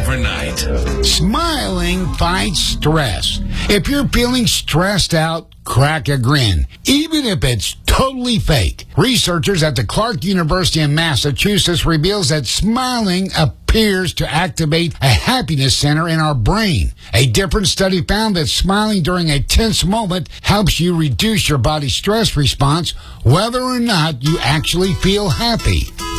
overnight. Smiling fights stress. If you're feeling stressed out, crack a grin, even if it's totally fake. Researchers at the Clark University in Massachusetts reveals that smiling appears to activate a happiness center in our brain. A different study found that smiling during a tense moment helps you reduce your body's stress response, whether or not you actually feel happy.